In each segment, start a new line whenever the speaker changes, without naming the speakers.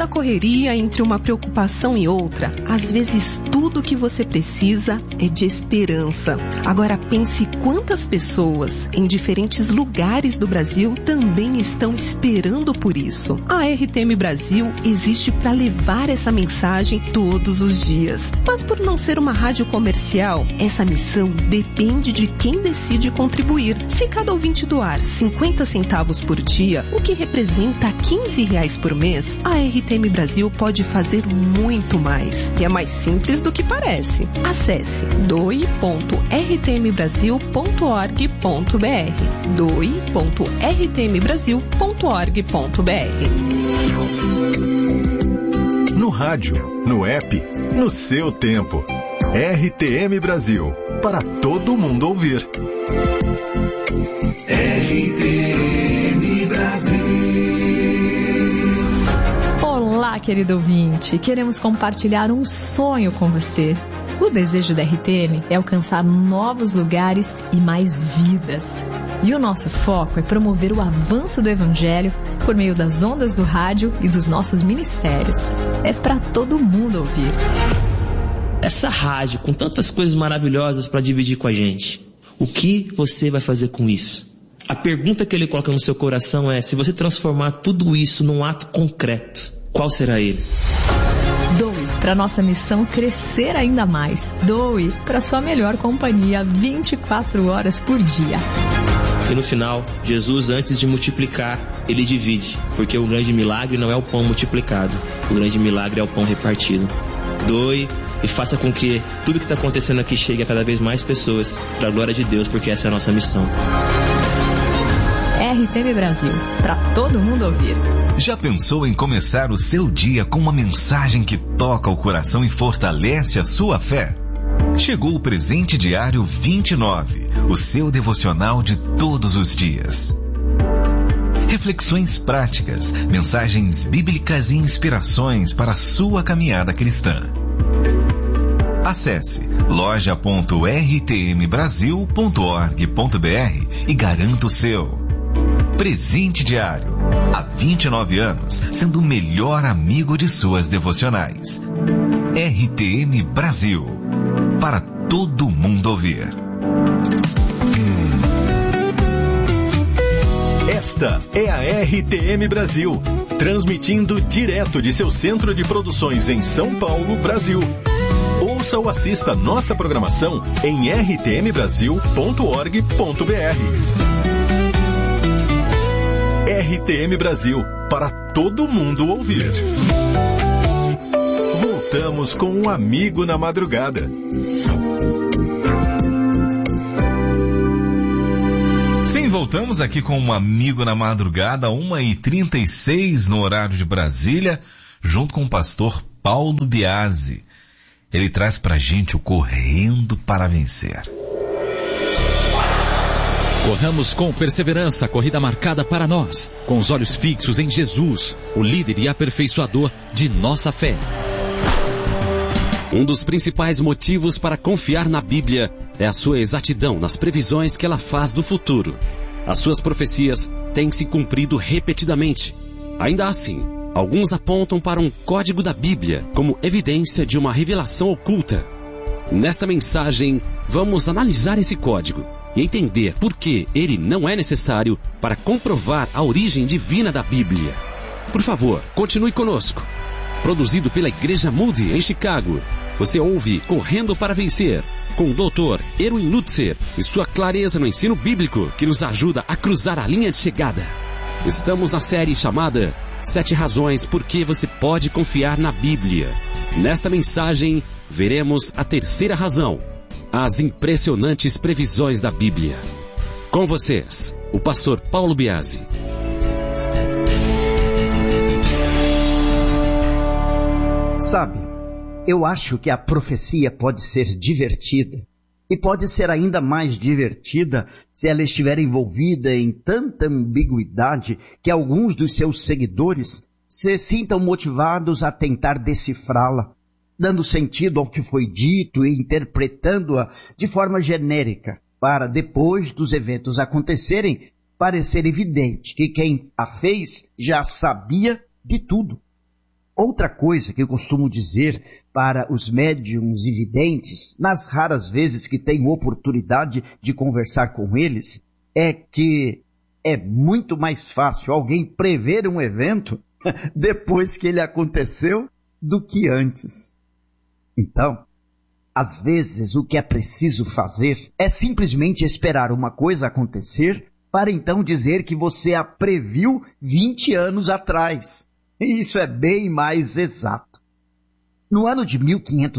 tanta correria entre uma preocupação e outra, às vezes tudo que você precisa é de esperança. Agora pense quantas pessoas em diferentes lugares do Brasil também estão esperando por isso. A RTM Brasil existe para levar essa mensagem todos os dias. Mas por não ser uma rádio comercial, essa missão depende de quem decide contribuir. Se cada ouvinte doar 50 centavos por dia, o que representa R$15 por mês, a RTM Brasil pode fazer muito mais. E é mais simples do que parece. Acesse doe.rtmbrasil.org.br doe.rtmbrasil.org.br.
No rádio, no app, no seu tempo. RTM Brasil, para todo mundo ouvir. RTM Brasil.
Olá, querido ouvinte. Queremos compartilhar um sonho com você. O desejo da RTM é alcançar novos lugares e mais vidas. E o nosso foco é promover o avanço do Evangelho por meio das ondas do rádio e dos nossos ministérios. É para todo mundo ouvir.
Essa rádio com tantas coisas maravilhosas para dividir com a gente, o que você vai fazer com isso? A pergunta que ele coloca no seu coração é: se você transformar tudo isso num ato concreto, qual será ele?
Doe para nossa missão crescer ainda mais. Doe para sua melhor companhia 24 horas por dia.
E no final, Jesus, antes de multiplicar, ele divide, porque o grande milagre não é o pão multiplicado, o grande milagre é o pão repartido. Doe e faça com que tudo que está acontecendo aqui chegue a cada vez mais pessoas, para a glória de Deus, porque essa é a nossa missão.
RTM Brasil, para todo mundo ouvir.
Já pensou em começar o seu dia com uma mensagem que toca o coração e fortalece a sua fé? Chegou o Presente Diário 29, o seu devocional de todos os dias. Reflexões práticas, mensagens bíblicas e inspirações para a sua caminhada cristã. Acesse loja.rtmbrasil.org.br e garanta o seu. Presente Diário, há 29 anos, sendo o melhor amigo de suas devocionais. RTM Brasil, para todo mundo ouvir.
Esta é a RTM Brasil, transmitindo direto de seu centro de produções em São Paulo, Brasil. Ouça ou assista nossa programação em rtmbrasil.org.br. RTM Brasil, para todo mundo ouvir. Voltamos com um amigo na madrugada.
Sim, voltamos aqui com um amigo na madrugada, 1h36 no horário de Brasília, junto com o pastor Paulo Biasi. Ele traz pra gente o Correndo para Vencer.
Corramos com perseverança a corrida marcada para nós, com os olhos fixos em Jesus, o líder e aperfeiçoador de nossa fé. Um dos principais motivos para confiar na Bíblia é a sua exatidão nas previsões que ela faz do futuro. As suas profecias têm se cumprido repetidamente. Ainda assim, alguns apontam para um código da Bíblia como evidência de uma revelação oculta. Nesta mensagem, vamos analisar esse código e entender por que ele não é necessário para comprovar a origem divina da Bíblia. Por favor, continue conosco. Produzido pela Igreja Moody em Chicago, você ouve Correndo para Vencer, com o Dr. Erwin Lutzer e sua clareza no ensino bíblico que nos ajuda a cruzar a linha de chegada. Estamos na série chamada 7 razões por que você pode confiar na Bíblia. Nesta mensagem, veremos a terceira razão, as impressionantes previsões da Bíblia. Com vocês, o pastor Paulo Biasi.
Sabe, eu acho que a profecia pode ser divertida. E pode ser ainda mais divertida se ela estiver envolvida em tanta ambiguidade que alguns dos seus seguidores se sintam motivados a tentar decifrá-la, dando sentido ao que foi dito e interpretando-a de forma genérica, para depois dos eventos acontecerem, parecer evidente que quem a fez já sabia de tudo. Outra coisa que eu costumo dizer para os médiums e videntes, nas raras vezes que tenho oportunidade de conversar com eles, é que é muito mais fácil alguém prever um evento depois que ele aconteceu do que antes. Então, às vezes o que é preciso fazer é simplesmente esperar uma coisa acontecer para então dizer que você a previu 20 anos atrás. E isso é bem mais exato. No ano de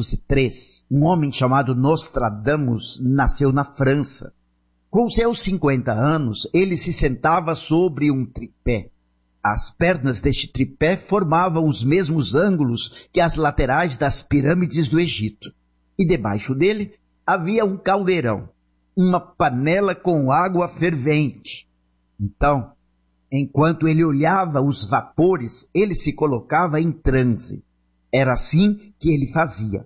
1503, um homem chamado Nostradamus nasceu na França. Com seus 50 anos, ele se sentava sobre um tripé. As pernas deste tripé formavam os mesmos ângulos que as laterais das pirâmides do Egito. E debaixo dele havia um caldeirão, uma panela com água fervente. Então, enquanto ele olhava os vapores, ele se colocava em transe. Era assim que ele fazia.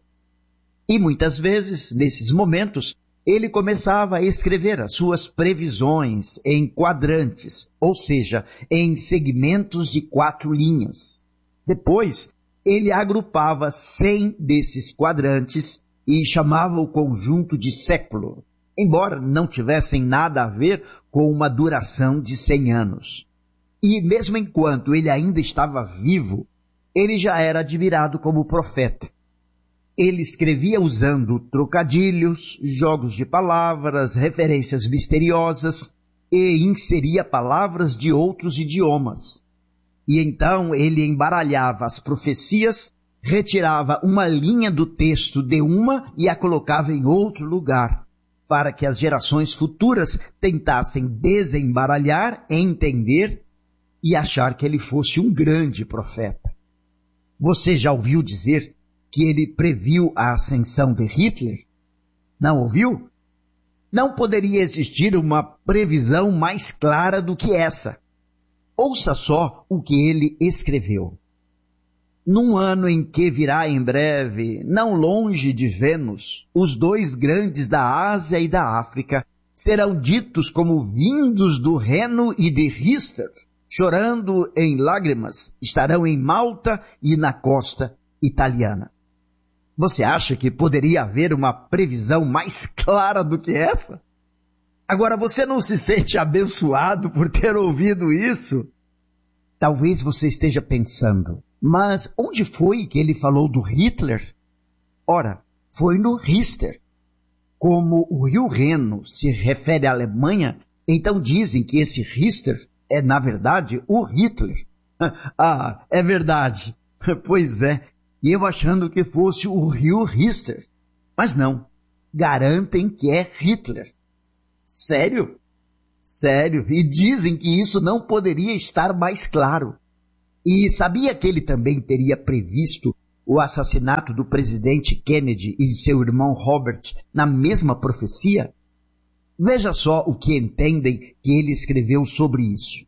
E muitas vezes, nesses momentos, ele começava a escrever as suas previsões em quadrantes, ou seja, em segmentos de 4 linhas. Depois, ele agrupava 100 desses quadrantes e chamava o conjunto de século, embora não tivessem nada a ver com uma duração de 100 anos. E mesmo enquanto ele ainda estava vivo, ele já era admirado como profeta. Ele escrevia usando trocadilhos, jogos de palavras, referências misteriosas e inseria palavras de outros idiomas. E então ele embaralhava as profecias, retirava uma linha do texto de uma e a colocava em outro lugar, para que as gerações futuras tentassem desembaralhar, entender e achar que ele fosse um grande profeta. Você já ouviu dizer que ele previu a ascensão de Hitler? Não ouviu? Não poderia existir uma previsão mais clara do que essa. Ouça só o que ele escreveu. Num ano em que virá em breve, não longe de Vênus, os 2 grandes da Ásia e da África serão ditos como vindos do Reno e de Rister, chorando em lágrimas, estarão em Malta e na costa italiana. Você acha que poderia haver uma previsão mais clara do que essa? Agora, você não se sente abençoado por ter ouvido isso? Talvez você esteja pensando, mas onde foi que ele falou do Hitler? Ora, foi no Rister. Como o rio Reno se refere à Alemanha, então dizem que esse Rister é, na verdade, o Hitler. Ah, é verdade. Pois é. E eu achando que fosse o rio Rister. Mas não. Garantem que é Hitler. Sério? Sério. E dizem que isso não poderia estar mais claro. E sabia que ele também teria previsto o assassinato do presidente Kennedy e de seu irmão Robert na mesma profecia? Veja só o que entendem que ele escreveu sobre isso.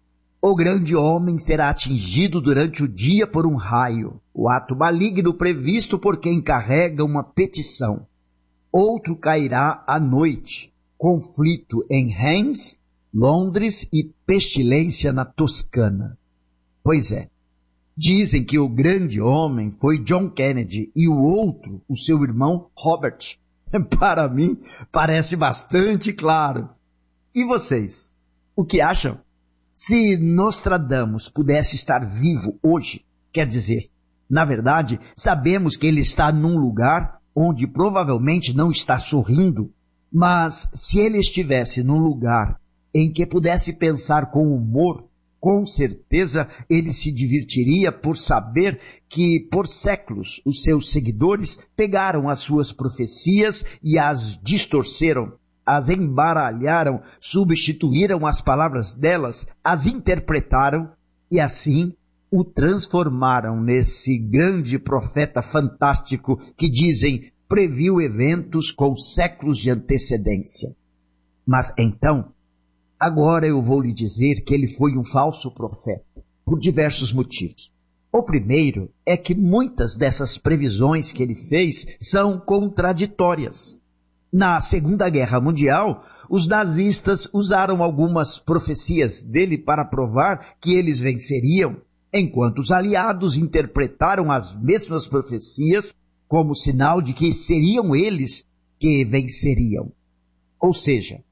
O grande homem será atingido durante o dia por um raio, o ato maligno previsto por quem carrega uma petição. Outro cairá à noite, conflito em Reims, Londres e pestilência na Toscana. Pois é, dizem que o grande homem foi John Kennedy e o outro, o seu irmão Robert. Para mim, parece bastante claro. E vocês, o que acham? Se Nostradamus pudesse estar vivo hoje, quer dizer, na verdade, sabemos que ele está num lugar onde provavelmente não está sorrindo, mas se ele estivesse num lugar em que pudesse pensar com humor, com certeza ele se divertiria por saber que, por séculos, os seus seguidores pegaram as suas profecias e as distorceram, as embaralharam, substituíram as palavras delas, as interpretaram e assim o transformaram nesse grande profeta fantástico que dizem previu eventos com séculos de antecedência. Mas então, agora eu vou lhe dizer que ele foi um falso profeta, por diversos motivos. O primeiro é que muitas dessas previsões que ele fez são contraditórias. Na Segunda Guerra Mundial, os nazistas usaram algumas profecias dele para provar que eles venceriam, enquanto os aliados interpretaram as mesmas profecias como sinal de que seriam eles que venceriam. Ou seja,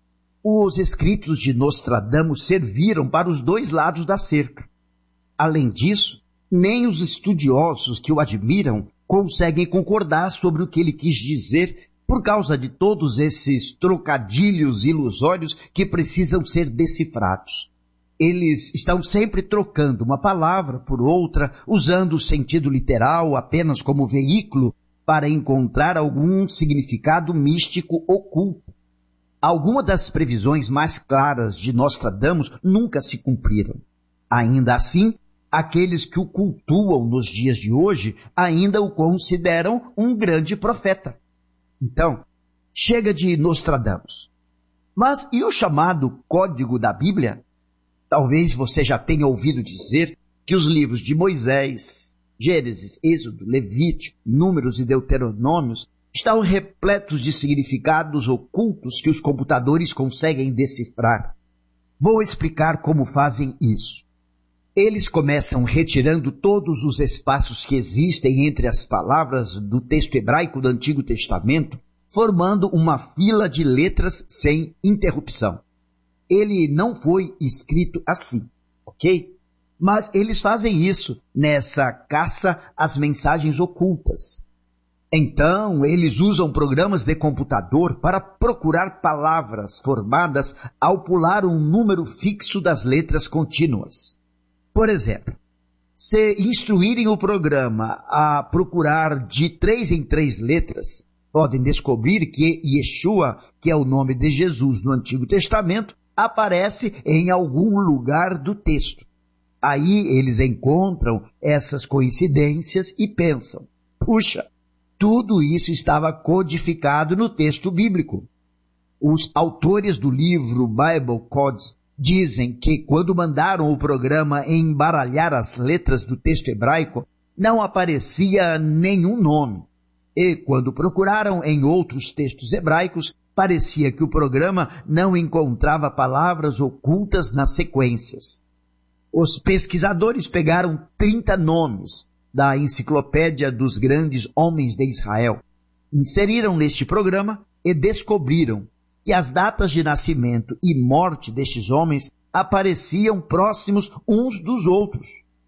os escritos de Nostradamus serviram para os dois lados da cerca. Além disso, nem os estudiosos que o admiram conseguem concordar sobre o que ele quis dizer por causa de todos esses trocadilhos ilusórios que precisam ser decifrados. Eles estão sempre trocando uma palavra por outra, usando o sentido literal apenas como veículo para encontrar algum significado místico oculto. Algumas das previsões mais claras de Nostradamus nunca se cumpriram. Ainda assim, aqueles que o cultuam nos dias de hoje ainda o consideram um grande profeta. Então, chega de Nostradamus. Mas e o chamado Código da Bíblia? Talvez você já tenha ouvido dizer que os livros de Moisés, Gênesis, Êxodo, Levítico, Números e Deuteronômios estão repletos de significados ocultos que os computadores conseguem decifrar. Vou explicar como fazem isso. Eles começam retirando todos os espaços que existem entre as palavras do texto hebraico do Antigo Testamento, formando uma fila de letras sem interrupção. Ele não foi escrito assim, ok? Mas eles fazem isso nessa caça às mensagens ocultas. Então, eles usam programas de computador para procurar palavras formadas ao pular um número fixo das letras contínuas. Por exemplo, se instruírem o programa a procurar de 3 em 3 letras, podem descobrir que Yeshua, que é o nome de Jesus no Antigo Testamento, aparece em algum lugar do texto. Aí eles encontram essas coincidências e pensam, puxa, tudo isso estava codificado no texto bíblico. Os autores do livro Bible Codes dizem que quando mandaram o programa embaralhar as letras do texto hebraico, não aparecia nenhum nome. E quando procuraram em outros textos hebraicos, parecia que o programa não encontrava palavras ocultas nas sequências. Os pesquisadores pegaram 30 nomes da Enciclopédia dos Grandes Homens de Israel, inseriram neste programa e descobriram que as datas de nascimento e morte destes homens apareciam próximos uns dos outros.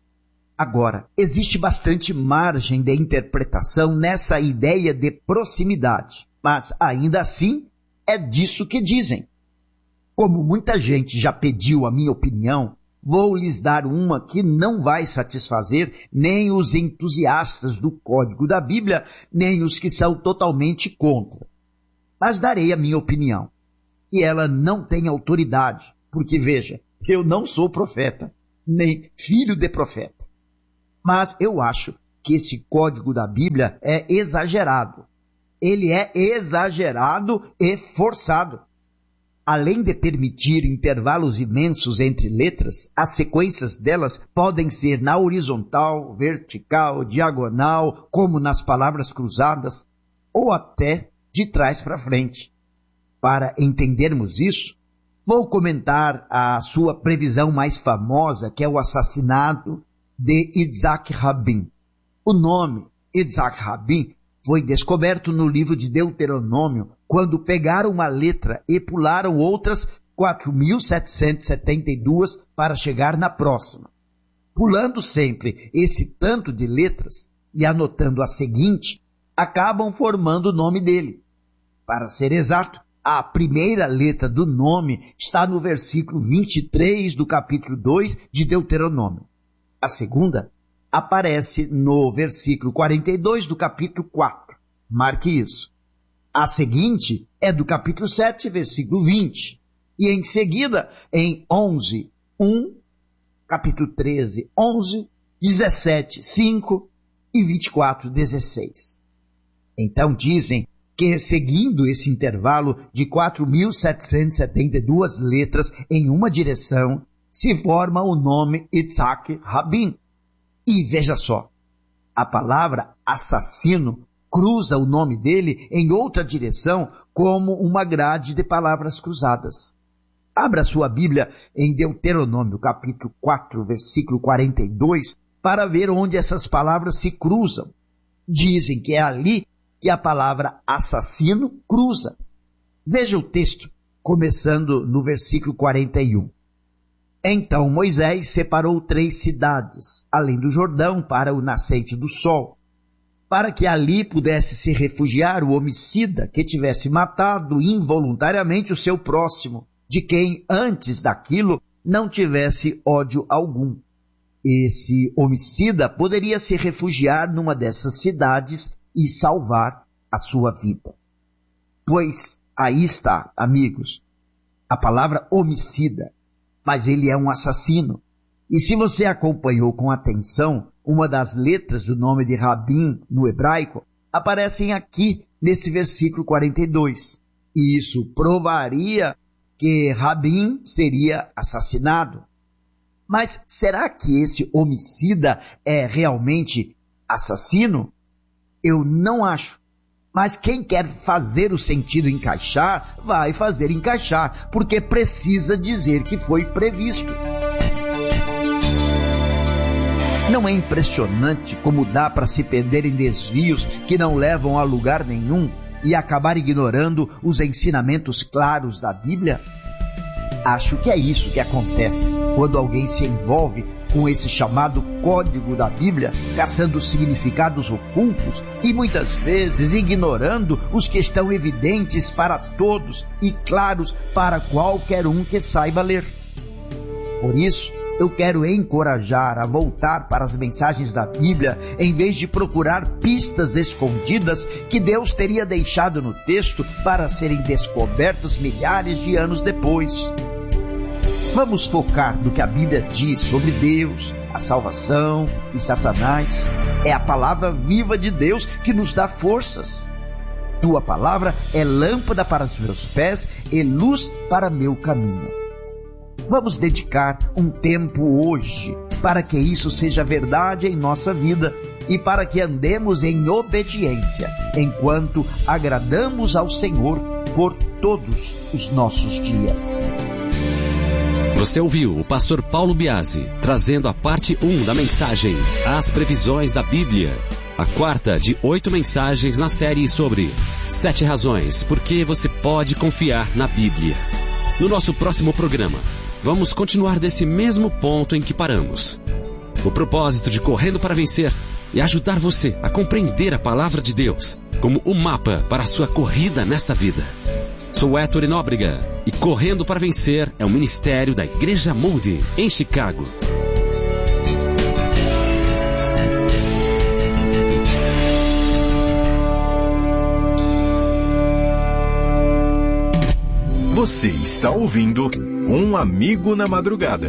Agora, existe bastante margem de interpretação nessa ideia de proximidade, mas ainda assim é disso que dizem. Como muita gente já pediu a minha opinião, vou lhes dar uma que não vai satisfazer nem os entusiastas do Código da Bíblia, nem os que são totalmente contra. Mas darei a minha opinião. E ela não tem autoridade, porque veja, eu não sou profeta, nem filho de profeta. Mas eu acho que esse Código da Bíblia é exagerado. Ele é exagerado e forçado. Além de permitir intervalos imensos entre letras, as sequências delas podem ser na horizontal, vertical, diagonal, como nas palavras cruzadas, ou até de trás para frente. Para entendermos isso, vou comentar a sua previsão mais famosa, que é o assassinato de Yitzhak Rabin. O nome Yitzhak Rabin foi descoberto no livro de Deuteronômio, quando pegaram uma letra e pularam outras 4.772 para chegar na próxima. Pulando sempre esse tanto de letras e anotando a seguinte, acabam formando o nome dele. Para ser exato, a primeira letra do nome está no versículo 23 do capítulo 2 de Deuteronômio. A segunda aparece no versículo 42 do capítulo 4. Marque isso. A seguinte é do capítulo 7, versículo 20. E em seguida, em 11, 1, capítulo 13, 11, 17, 5 e 24, 16. Então dizem que, seguindo esse intervalo de 4.772 letras em uma direção, se forma o nome Yitzhak Rabin. E veja só, a palavra assassino cruza o nome dele em outra direção como uma grade de palavras cruzadas. Abra sua Bíblia em Deuteronômio, capítulo 4, versículo 42, para ver onde essas palavras se cruzam. Dizem que é ali que a palavra assassino cruza. Veja o texto, começando no versículo 41. Então Moisés separou 3 cidades, além do Jordão, para o nascente do sol, para que ali pudesse se refugiar o homicida que tivesse matado involuntariamente o seu próximo, de quem antes daquilo não tivesse ódio algum. Esse homicida poderia se refugiar numa dessas cidades e salvar a sua vida. Pois aí está, amigos, a palavra homicida, mas ele é um assassino. E se você acompanhou com atenção, uma das letras do nome de Rabim no hebraico aparecem aqui nesse versículo 42. E isso provaria que Rabim seria assassinado. Mas será que esse homicida é realmente assassino? Eu não acho. Mas quem quer fazer o sentido encaixar, vai fazer encaixar, porque precisa dizer que foi previsto. Não é impressionante como dá para se perder em desvios que não levam a lugar nenhum e acabar ignorando os ensinamentos claros da Bíblia? Acho que é isso que acontece quando alguém se envolve com esse chamado código da Bíblia, caçando significados ocultos e muitas vezes ignorando os que estão evidentes para todos e claros para qualquer um que saiba ler. Por isso, eu quero encorajar a voltar para as mensagens da Bíblia em vez de procurar pistas escondidas que Deus teria deixado no texto para serem descobertas milhares de anos depois. Vamos focar no que a Bíblia diz sobre Deus, a salvação e Satanás. É a palavra viva de Deus que nos dá forças. Tua palavra é lâmpada para os meus pés e luz para meu caminho. Vamos dedicar um tempo hoje para que isso seja verdade em nossa vida e para que andemos em obediência, enquanto agradamos ao Senhor por todos os nossos dias.
Você ouviu o pastor Paulo Biasi trazendo a parte 1 da mensagem As Previsões da Bíblia, a quarta de 8 mensagens na série sobre 7 razões por que você pode confiar na Bíblia. No nosso próximo programa, vamos continuar desse mesmo ponto em que paramos. O propósito de Correndo para Vencer é ajudar você a compreender a palavra de Deus como um mapa para a sua corrida nesta vida. Sou Héctor Nóbrega e Correndo para Vencer é um ministério da Igreja Moody, em Chicago.
Você está ouvindo Um Amigo na Madrugada.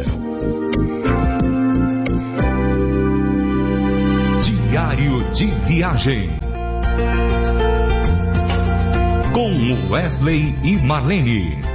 Diário de Viagem com Wesley e Marlene.